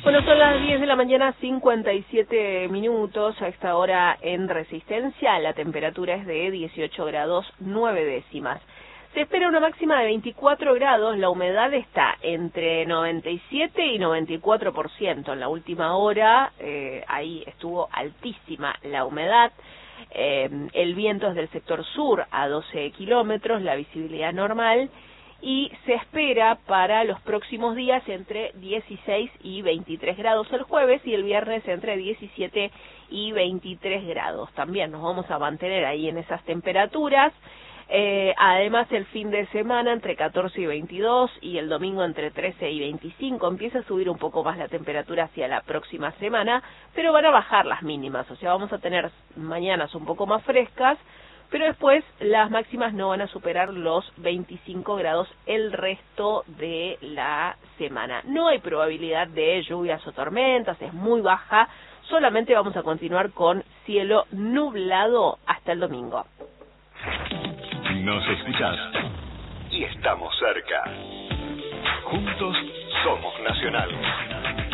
Bueno, son las 10 de la mañana, 57 minutos. A esta hora en Resistencia la temperatura es de 18 grados 9 décimas. Se espera una máxima de 24 grados, la humedad está entre 97 y 94%. En la última hora, ahí estuvo altísima la humedad. El viento es del sector sur a 12 kilómetros, la visibilidad normal. Y se espera para los próximos días entre 16 y 23 grados el jueves y el viernes entre 17 y 23 grados. También nos vamos a mantener ahí en esas temperaturas. Además, el fin de semana entre 14 y 22 y el domingo entre 13 y 25. Empieza a subir un poco más la temperatura hacia la próxima semana, pero van a bajar las mínimas. O sea, vamos a tener mañanas un poco más frescas, pero después las máximas no van a superar los 25 grados el resto de la semana. No hay probabilidad de lluvias o tormentas, es muy baja, solamente vamos a continuar con cielo nublado hasta el domingo. Nos escuchás y estamos cerca. Juntos somos Nacional.